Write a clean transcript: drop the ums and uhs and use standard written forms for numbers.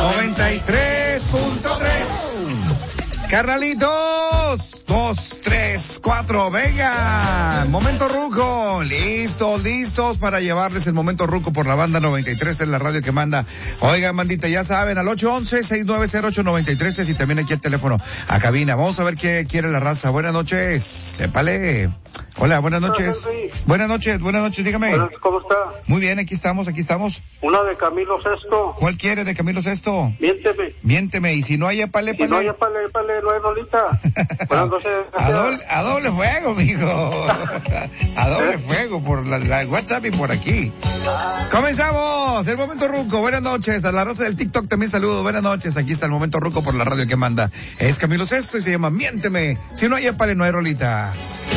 93.3. Carnalitos, 2, 3, 4, venga, momento ruco, listos para llevarles el momento ruco por la banda 93, es la radio que manda. Oigan, bandita, ya saben, al 811-690-8913 y también aquí el teléfono a cabina. Vamos a ver qué quiere la raza. Buenas noches, sépale. Hola, buenas noches. Buenas noches, dígame. ¿Cómo está? Muy bien, aquí estamos. Una de Camilo Sesto. ¿Cuál quiere de Camilo Sesto? Miénteme, y si no hay épale. Si no hay épale, no hay rolita. Bueno, entonces... a doble fuego, mijo. A doble fuego por la WhatsApp y por aquí. Comenzamos el momento ruco. Buenas noches. A la raza del TikTok también saludos. Buenas noches. Aquí está el momento ruco por la radio que manda. Es Camilo Sesto y se llama Miénteme. Si no hay épale, no hay rolita.